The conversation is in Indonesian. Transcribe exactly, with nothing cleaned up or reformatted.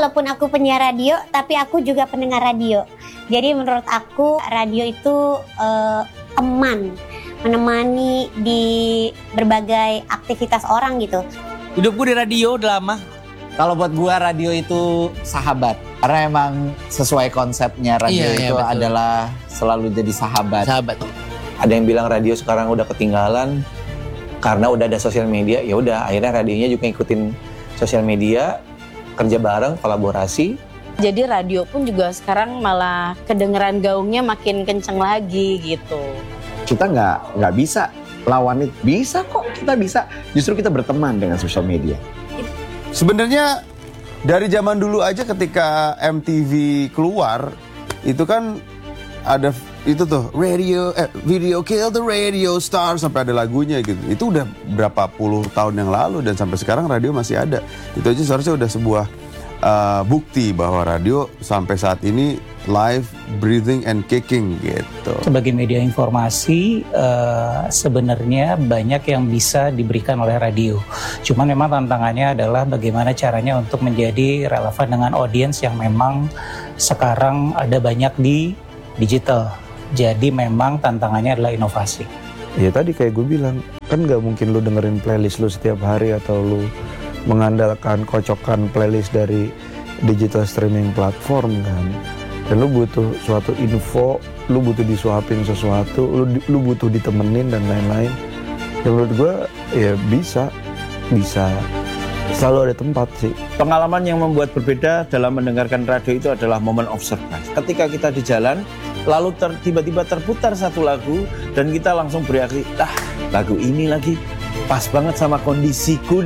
walaupun aku penyiar radio, tapi aku juga pendengar radio. Jadi menurut aku radio itu uh, teman, menemani di berbagai aktivitas orang gitu. Hidupku di radio udah lama. Kalau buat gua radio itu sahabat. Karena emang sesuai konsepnya radio iya, itu iya, adalah selalu jadi sahabat. Sahabat. Ada yang bilang radio sekarang udah ketinggalan karena udah ada sosial media. Ya udah, akhirnya radionya juga ngikutin sosial media, kerja bareng, kolaborasi. Jadi radio pun juga sekarang malah kedengeran gaungnya makin kenceng lagi gitu. Kita nggak nggak bisa lawan itu. Bisa kok, kita bisa. Justru kita berteman dengan sosial media. Sebenarnya dari zaman dulu aja ketika M T V keluar, itu kan ada itu tuh radio, eh, video kill the radio star sampai ada lagunya gitu. Itu udah berapa puluh tahun yang lalu dan sampai sekarang radio masih ada. Itu aja seharusnya udah sebuah uh, bukti bahwa radio sampai saat ini live, breathing and kicking gitu. Sebagai media informasi, uh, sebenarnya banyak yang bisa diberikan oleh radio. Cuman memang tantangannya adalah bagaimana caranya untuk menjadi relevan dengan audiens yang memang sekarang ada banyak di digital. Jadi memang tantangannya adalah inovasi. Ya tadi kayak gue bilang, kan gak mungkin lu dengerin playlist lu setiap hari atau lu mengandalkan kocokan playlist dari digital streaming platform kan. Dan lu butuh suatu info, lu butuh disuapin sesuatu, lu, lu butuh ditemenin dan lain-lain. Dan menurut gue ya bisa, bisa. Selalu ada tempat sih. Pengalaman yang membuat berbeda dalam mendengarkan radio itu adalah moment of surprise. Ketika kita di jalan, lalu ter, tiba-tiba terputar satu lagu dan kita langsung bereaksi, ah lagu ini lagi pas banget sama kondisiku.